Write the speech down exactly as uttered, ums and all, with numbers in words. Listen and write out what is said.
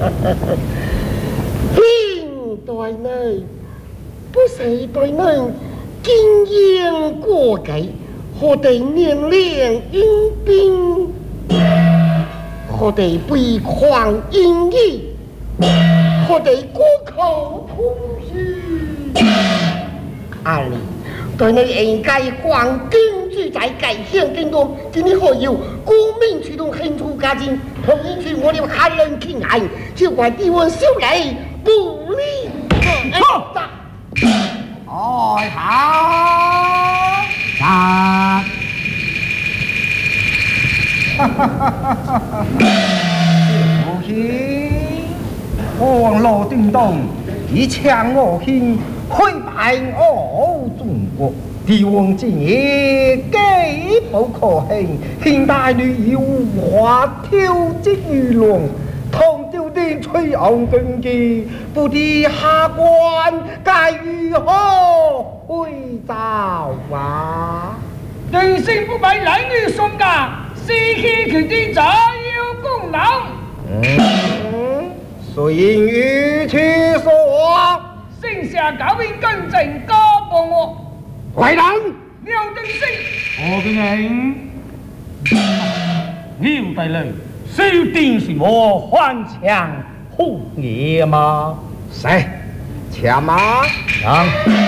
应对你，不是对你经验过给，或得年龄阴兵，或得悲狂阴义，或得过口吐息。阿里。对你应该黄金住在界县京东，今日何有国民驱动兴出家境，同因去我哋开人倾爱，就怪地方小人不理。 错！哎好，杀！哈哈哈哈哈哈！不行，黄罗叮咚，一枪我心。挥败我中国，帝王之业，几不可轻。现代女妖华挑战鱼龙，唐朝的吹昂根基，不知下官该如何回答啊？ 人生不为男女送嫁，失去其地才有功能。 嗯，谁言如此说？ 剩下九边跟正交帮我， 为人廖定升， 我嘅人，廖大雷，小弟是我换枪好嘢嘛？ 谁？且马。 啊